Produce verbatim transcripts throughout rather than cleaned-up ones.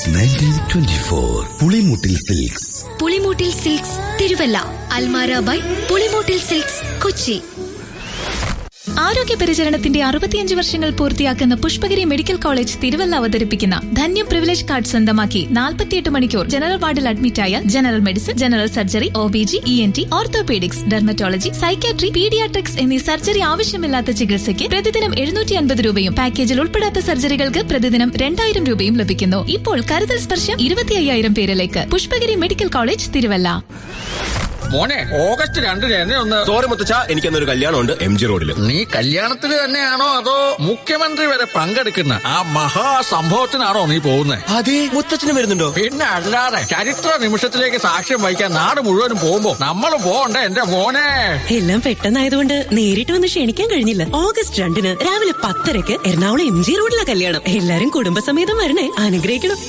Nineteen twenty four Pulimoottil silks. Pulimoottil silks Thiruvalla. Almara by Pulimoottil silks Kochi. ആരോഗ്യ പരിചരണത്തിന്റെ അറുപത്തിയഞ്ച് വർഷങ്ങൾ പൂർത്തിയാക്കുന്ന പുഷ്പഗിരി മെഡിക്കൽ കോളേജ് തിരുവല്ല അവതരിപ്പിക്കുന്ന ധന്യം പ്രിവിലേജ് കാർഡ് സ്വന്തമാക്കി നാൽപ്പത്തിയെട്ട് മണിക്കൂർ ജനറൽ വാർഡിൽ അഡ്മിറ്റായ general medicine, general surgery, O B G, E N T, orthopaedics, dermatology, psychiatry, paediatrics എന്നീ സർജറി ആവശ്യമില്ലാത്ത ചികിത്സയ്ക്ക് പ്രതിദിനം എഴുന്നൂറ്റി അൻപത് രൂപയും പാക്കേജിൽ ഉൾപ്പെടാത്ത സർജറികൾക്ക് പ്രതിദിനം രണ്ടായിരം രൂപയും ലഭിക്കുന്നു. ഇപ്പോൾ കരുതൽ സ്പർശം ഇരുപത്തി അയ്യായിരം പേരിലേക്ക്. Pushpagiri medical college Thiruvalla. മോനെ, ഓഗസ്റ്റ് രണ്ടിന് എന്നെ ഒന്ന്. സോറി മുത്തച്ഛ, എനിക്കൊന്നൊരു കല്യാണമുണ്ട് എം ജി റോഡിൽ. നീ കല്യാണത്തിന് തന്നെയാണോ അതോ മുഖ്യമന്ത്രി വരെ പങ്കെടുക്കുന്ന ആ മഹാസംഭവത്തിനാണോ നീ പോകുന്നത്? അതെ, മുത്തച്ഛന് വരുന്നുണ്ടോ? പിന്നെ അല്ലാതെ ചരിത്ര നിമിഷത്തിലേക്ക് സാക്ഷ്യം വഹിക്കാൻ നാട് മുഴുവനും പോകുമ്പോ നമ്മൾ പോകണ്ടേ എന്റെ മോനെ? എല്ലാം പെട്ടെന്നായതുകൊണ്ട് നേരിട്ട് വന്ന് ക്ഷണിക്കാൻ കഴിഞ്ഞില്ല. ഓഗസ്റ്റ് രണ്ടിന് രാവിലെ പത്തരക്ക് എറണാകുളം എം ജി റോഡിലെ കല്യാണം. എല്ലാരും കുടുംബസമേതം വരണേ, അനുഗ്രഹിക്കണം.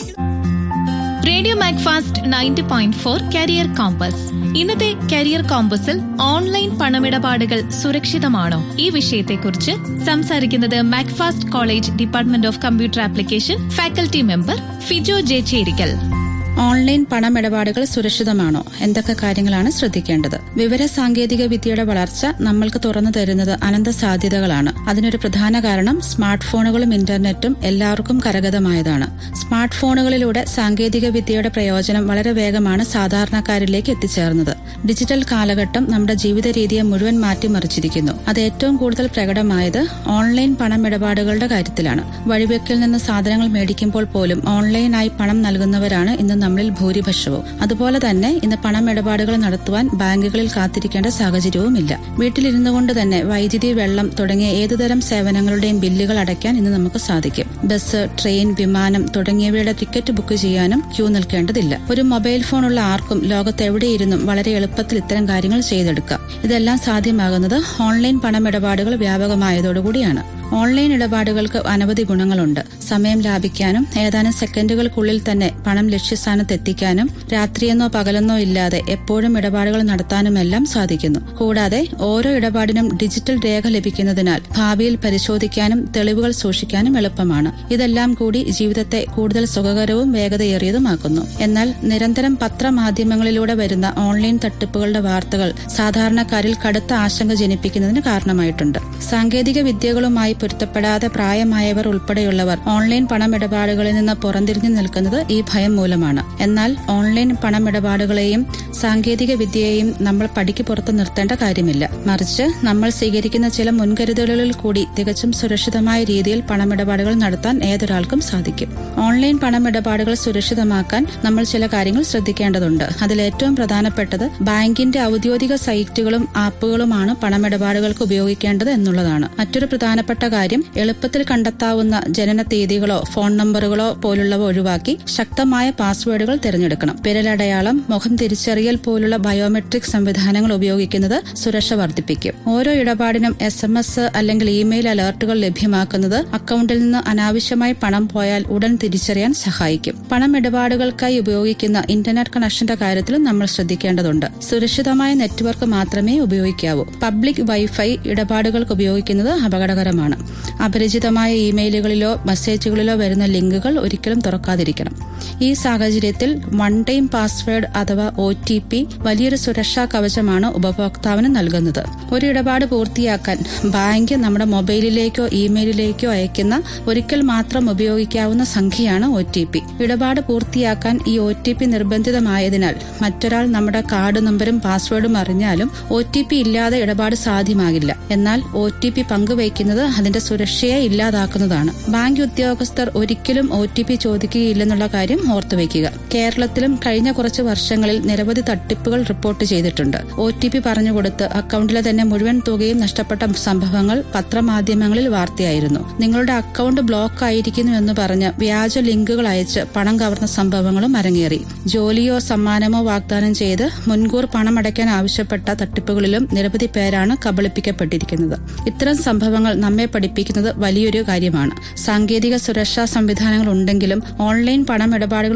Radio Macfast ninety point four career compass. ഇന്നത്തെ കരിയർ കോമ്പസിൽ ഓൺലൈൻ പണമിടപാടുകൾ സുരക്ഷിതമാണോ? ഈ വിഷയത്തെക്കുറിച്ച് സംസാരിക്കുന്നത് Macfast college department of computer application faculty member Fijo J Cherikkal. Online പണമിടപാടുകൾ സുരക്ഷിതമാണോ? എന്തൊക്കെ കാര്യങ്ങളാണ് ശ്രദ്ധിക്കേണ്ടത്? വിവര സാങ്കേതിക വിദ്യയുടെ വളർച്ച നമ്മൾക്ക് തുറന്നു തരുന്നത് അനന്ത സാധ്യതകളാണ്. അതിനൊരു പ്രധാന കാരണം സ്മാർട്ട് ഫോണുകളും ഇന്റർനെറ്റും എല്ലാവർക്കും കരഗതമായതാണ്. സ്മാർട്ട് ഫോണുകളിലൂടെ സാങ്കേതിക വിദ്യയുടെ പ്രയോജനം വളരെ വേഗമാണ് സാധാരണക്കാരിലേക്ക് എത്തിച്ചേർന്നത്. ഡിജിറ്റൽ കാലഘട്ടം നമ്മുടെ ജീവിത രീതിയെ മുഴുവൻ മാറ്റിമറിച്ചിരിക്കുന്നു. അത് ഏറ്റവും കൂടുതൽ പ്രകടമായത് ഓൺലൈൻ പണമിടപാടുകളുടെ കാര്യത്തിലാണ്. വഴിവെക്കിൽ നിന്ന് സാധനങ്ങൾ മേടിക്കുമ്പോൾ പോലും ഓൺലൈനായി പണം നൽകുന്നവരാണ് ഇന്ന് നമ്മളിൽ ഭൂരിപക്ഷവും. അതുപോലെ തന്നെ ഇന്ന് പണമിടപാടുകൾ നടത്തുവാൻ ബാങ്കുകളിൽ കാത്തിരിക്കേണ്ട സാഹചര്യവുമില്ല. വീട്ടിലിരുന്നു കൊണ്ട് തന്നെ വൈദ്യുതി, വെള്ളം തുടങ്ങിയ ഏതുതരം സേവനങ്ങളുടെയും ബില്ലുകൾ അടയ്ക്കാൻ ഇന്ന് നമുക്ക് സാധിക്കും. ബസ്, ട്രെയിൻ, വിമാനം തുടങ്ങിയവയുടെ ടിക്കറ്റ് ബുക്ക് ചെയ്യാനും ക്യൂ നിൽക്കേണ്ടതില്ല. ഒരു മൊബൈൽ ഫോണുള്ള ആർക്കും ലോകത്തെവിടെയിരുന്നും വളരെ എളുപ്പത്തിൽ ഇത്തരം കാര്യങ്ങൾ ചെയ്തെടുക്കാം. ഇതെല്ലാം സാധ്യമാകുന്നത് ഓൺലൈൻ പണമിടപാടുകൾ വ്യാപകമായതോടുകൂടിയാണ്. ഓൺലൈൻ ഇടപാടുകൾക്ക് അനവധി ഗുണങ്ങളുണ്ട്. സമയം ലാഭിക്കാനും ഏതാനും സെക്കൻഡുകൾക്കുള്ളിൽ തന്നെ പണം ലക്ഷ്യസ്ഥാനത്ത് എത്തിക്കാനും രാത്രിയെന്നോ പകലെന്നോ ഇല്ലാതെ എപ്പോഴും ഇടപാടുകൾ നടത്താനുമെല്ലാം സാധിക്കുന്നു. കൂടാതെ ഓരോ ഇടപാടിനും ഡിജിറ്റൽ രേഖ ലഭിക്കുന്നതിനാൽ ഭാവിയിൽ പരിശോധിക്കാനും തെളിവുകൾ സൂക്ഷിക്കാനും എളുപ്പമാണ്. ഇതെല്ലാം കൂടി ജീവിതത്തെ കൂടുതൽ സുഖകരവും വേഗതയേറിയതുമാക്കുന്നു. എന്നാൽ നിരന്തരം പത്രമാധ്യമങ്ങളിലൂടെ വരുന്ന ഓൺലൈൻ തട്ടിപ്പുകളുടെ വാർത്തകൾ സാധാരണക്കാരിൽ കടുത്ത ആശങ്ക ജനിപ്പിക്കുന്നതിന് കാരണമായിട്ടുണ്ട്. സാങ്കേതിക വിദ്യകളുമായി പൊരുത്തപ്പെടാതെ പ്രായമായവർ ഉൾപ്പെടെയുള്ളവർ ഓൺലൈൻ പണമിടപാടുകളിൽ നിന്ന് പുറംതിരിഞ്ഞു നിൽക്കുന്നത് ഈ ഭയം മൂലമാണ്. എന്നാൽ ഓൺലൈൻ പണമിടപാടുകളെയും സാങ്കേതിക വിദ്യയെയും നമ്മൾ പടിക്ക് പുറത്ത് നിർത്തേണ്ട കാര്യമില്ല. മറിച്ച് നമ്മൾ സ്വീകരിക്കുന്ന ചില മുൻകരുതലുകളിൽ കൂടി തികച്ചും സുരക്ഷിതമായ രീതിയിൽ പണമിടപാടുകൾ നടത്താൻ ഏതൊരാൾക്കും സാധിക്കും. ഓൺലൈൻ പണമിടപാടുകൾ സുരക്ഷിതമാക്കാൻ നമ്മൾ ചില കാര്യങ്ങൾ ശ്രദ്ധിക്കേണ്ടതുണ്ട്. അതിലേറ്റവും പ്രധാനപ്പെട്ടത് ബാങ്കിന്റെ ഔദ്യോഗിക സൈറ്റുകളും ആപ്പുകളുമാണ് പണമിടപാടുകൾക്ക് ഉപയോഗിക്കേണ്ടത് എന്നുള്ളതാണ്. മറ്റൊരു പ്രധാനപ്പെട്ട കാര്യം എളുപ്പത്തിൽ കണ്ടെത്താവുന്ന ജനന തീയതികളോ ഫോൺ നമ്പറുകളോ പോലുള്ളവ ഒഴിവാക്കി ശക്തമായ പാസ്വേഡുകൾ തിരഞ്ഞെടുക്കണം. വിരലടയാളം, മുഖം തിരിച്ചറിയൽ പോലുള്ള ബയോമെട്രിക് സംവിധാനങ്ങൾ ഉപയോഗിക്കുന്നത് സുരക്ഷ വർദ്ധിപ്പിക്കും. ഓരോ ഇടപാടിനും എസ് എം എസ് അല്ലെങ്കിൽ ഇമെയിൽ അലർട്ടുകൾ ലഭ്യമാക്കുന്നത് അക്കൌണ്ടിൽ നിന്ന് അനാവശ്യമായി പണം പോയാൽ ഉടൻ തിരിച്ചറിയാൻ സഹായിക്കും. പണമിടപാടുകൾക്കായി ഉപയോഗിക്കുന്ന ഇന്റർനെറ്റ് കണക്ഷന്റെ കാര്യത്തിലും നമ്മൾ ശ്രദ്ധിക്കേണ്ടതുണ്ട്. സുരക്ഷിതമായ നെറ്റ്വർക്ക് മാത്രമേ ഉപയോഗിക്കാവൂ. പബ്ലിക് വൈഫൈ ഇടപാടുകൾക്ക് ഉപയോഗിക്കുന്നത് അപകടകരമാണ്. അപരിചിതമായ ഇമെയിലുകളിലോ മെസ്സേജുകളിലോ വരുന്ന ലിങ്കുകൾ ഒരിക്കലും തുറക്കാതിരിക്കണം. ഈ സാഹചര്യത്തിൽ വൺ ടൈം പാസ്വേഡ് അഥവാ ഒ ടി പി വലിയൊരു സുരക്ഷാ കവചമാണ് ഉപഭോക്താവിന് നൽകുന്നത്. ഒരു ഇടപാട് പൂർത്തിയാക്കാൻ ബാങ്ക് നമ്മുടെ മൊബൈലിലേക്കോ ഇമെയിലിലേക്കോ അയക്കുന്ന ഒരിക്കൽ മാത്രം ഉപയോഗിക്കാവുന്ന സംഖ്യയാണ് ഒ ടി പി. ഇടപാട് പൂർത്തിയാക്കാൻ ഈ ഒ ടി പി നിർബന്ധിതമായതിനാൽ മറ്റൊരാൾ നമ്മുടെ കാർഡ് നമ്പരും പാസ്വേഡും അറിഞ്ഞാലും ഒ ടി പി ഇല്ലാതെ ഇടപാട് സാധ്യമാകില്ല. എന്നാൽ ഒ ടി പി പങ്കുവയ്ക്കുന്നത് അതിന്റെ സുരക്ഷയെ ഇല്ലാതാക്കുന്നതാണ്. ബാങ്ക് ഉദ്യോഗസ്ഥർ ഒരിക്കലും ഒ ടി പി ചോദിക്കുകയില്ലെന്നുള്ള കാര്യം ഓർത്തുവയ്ക്കുക. കേരളത്തിലും കഴിഞ്ഞ കുറച്ച് വർഷങ്ങളിൽ നിരവധി തട്ടിപ്പുകൾ റിപ്പോർട്ട് ചെയ്തിട്ടുണ്ട്. ഒ ടി പി പറഞ്ഞുകൊടുത്ത് അക്കൌണ്ടിലെ തന്നെ മുഴുവൻ തുകയും നഷ്ടപ്പെട്ട സംഭവങ്ങൾ പത്രമാധ്യമങ്ങളിൽ വാർത്തയായിരുന്നു. നിങ്ങളുടെ അക്കൌണ്ട് ബ്ലോക്ക് ആയിരിക്കുന്നു എന്ന് പറഞ്ഞ് വ്യാജ ലിങ്കുകൾ അയച്ച് പണം കവർന്ന സംഭവങ്ങളും അരങ്ങേറി. ജോലിയോ സമ്മാനമോ വാഗ്ദാനം ചെയ്ത് മുൻകൂർ പണമടയ്ക്കാൻ ആവശ്യപ്പെട്ട തട്ടിപ്പുകളിലും നിരവധി പേരാണ് കബളിപ്പിക്കപ്പെട്ടിരിക്കുന്നത്. ഇത്തരം സംഭവങ്ങൾ നമ്മെ പഠിപ്പിക്കുന്നത് വലിയൊരു കാര്യമാണ്. സാങ്കേതിക സുരക്ഷാ സംവിധാനങ്ങൾ ഉണ്ടെങ്കിലും ഓൺലൈൻ പണമിടപാടുകൾ ഉപയോഗിക്കുന്നത്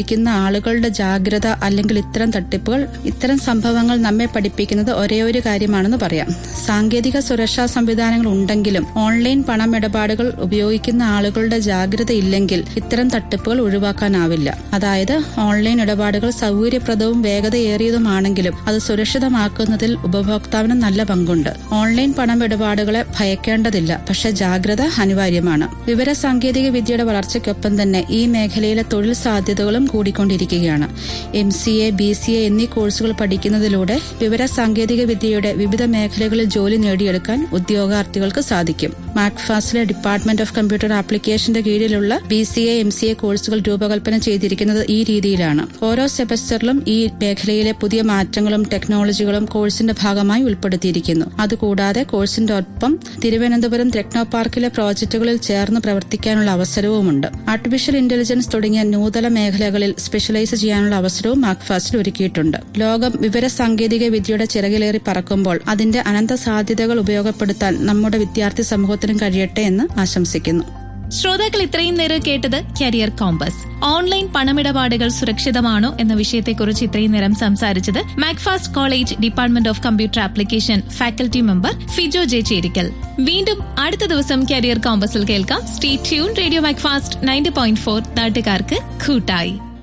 ഉപയോഗിക്കുന്ന ആളുകളുടെ ജാഗ്രത അല്ലെങ്കിൽ ഇത്തരം തട്ടിപ്പുകൾ ഇത്തരം സംഭവങ്ങൾ നമ്മെ പഠിപ്പിക്കുന്നത് ഒരേ ഒരു കാര്യമാണെന്ന് പറയാം. സാങ്കേതിക സുരക്ഷാ സംവിധാനങ്ങൾ ഉണ്ടെങ്കിലും ഓൺലൈൻ പണമിടപാടുകൾ ഉപയോഗിക്കുന്ന ആളുകളുടെ ജാഗ്രത ഇല്ലെങ്കിൽ ഇത്തരം തട്ടിപ്പുകൾ ഒഴിവാക്കാനാവില്ല. അതായത് ഓൺലൈൻ ഇടപാടുകൾ സൗകര്യപ്രദവും വേഗതയേറിയതുമാണെങ്കിലും അത് സുരക്ഷിതമാക്കുന്നതിൽ ഉപഭോക്താവിന് നല്ല പങ്കുണ്ട്. ഓൺലൈൻ പണമിടപാടുകളെ ഭയക്കേണ്ടതില്ല, പക്ഷെ ജാഗ്രത അനിവാര്യമാണ്. വിവര സാങ്കേതിക വിദ്യയുടെ വളർച്ചയ്ക്കൊപ്പം തന്നെ ഈ മേഖലയിലെ തൊഴിൽ സാധ്യതകളും കൂടിക്കൊണ്ടിരിക്കുകയാണ്. M C A, B C A എന്നീ കോഴ്സുകൾ പഠിക്കുന്നതിലൂടെ വിവര സാങ്കേതിക വിദ്യയുടെ വിവിധ മേഖലകളിൽ ജോലി നേടിയെടുക്കാൻ ഉദ്യോഗാർത്ഥികൾക്ക് സാധിക്കും. മാക്ഫാസിലെ ഡിപ്പാർട്ട്മെന്റ് ഓഫ് കമ്പ്യൂട്ടർ ആപ്ലിക്കേഷന്റെ കീഴിലുള്ള B C A, M C A കോഴ്സുകൾ രൂപകൽപ്പന ചെയ്തിരിക്കുന്നത് ഈ രീതിയിലാണ്. ഓരോ സെമസ്റ്ററിലും ഈ മേഖലയിലെ പുതിയ മാറ്റങ്ങളും ടെക്നോളജികളും കോഴ്സിന്റെ ഭാഗമായി ഉൾപ്പെടുത്തിയിരിക്കുന്നു. അതുകൂടാതെ കോഴ്സിന്റെ ഒപ്പം തിരുവനന്തപുരം ടെക്നോ പാർക്കിലെ പ്രോജക്ടുകളിൽ ചേർന്ന് പ്രവർത്തിക്കാനുള്ള അവസരവുമുണ്ട്. ആർട്ടിഫിഷ്യൽ ഇന്റലിജൻസ് തുടങ്ങിയ നൂതന മേഖലകളിൽ സ്പെഷ്യലൈസ് ചെയ്യാനുള്ള അവസരവും മാക്ഫാസിൽ ഒരുക്കിയിട്ടുണ്ട്. ലോകം വിവര സാങ്കേതിക വിദ്യയുടെ ചിറകിലേറി പറക്കുമ്പോൾ അതിന്റെ അനന്ത സാധ്യതകൾ ഉപയോഗപ്പെടുത്താൻ നമ്മുടെ വിദ്യാർത്ഥി സമൂഹത്തിനും കഴിയട്ടെ എന്ന് ആശംസിക്കുന്നു. ശ്രോതാക്കൾ ഇത്രയും നേരം കേട്ടത് കരിയർ കോമ്പസ്. ഓൺലൈൻ പണമിടപാടുകൾ സുരക്ഷിതമാണോ എന്ന വിഷയത്തെക്കുറിച്ച് ഇത്രയും നേരം സംസാരിച്ചത് Macfast college department of computer application faculty member Fijo J Cherikkal. വീണ്ടും അടുത്ത ദിവസം കരിയർ കോമ്പസിൽ കേൾക്കാം. Stay tune. Radio Macfast ninety point four നാട്ടുകാർക്ക് കൂട്ടായി.